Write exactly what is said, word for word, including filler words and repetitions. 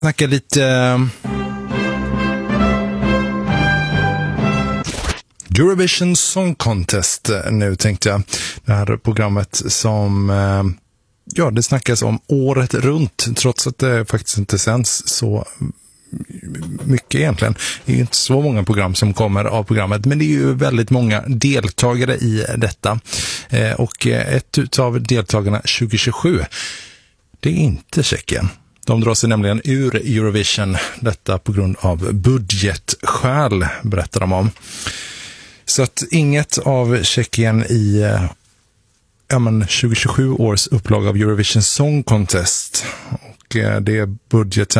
Snacka lite Eurovision Song Contest nu, tänkte jag. Det här programmet som ja, det snackas om året runt, trots att det faktiskt inte sänds så mycket egentligen. Det är ju inte så många program som kommer av programmet, men det är ju väldigt många deltagare i detta. Och ett av deltagarna tjugo tjugosju, det är inte Tjeckien. De drar sig nämligen ur Eurovision, detta på grund av budgetskäl, berättar de om. Så att inget av Tjeckien i ja, men tjugo tjugosju års upplag av Eurovision Song Contest, och det är budgeten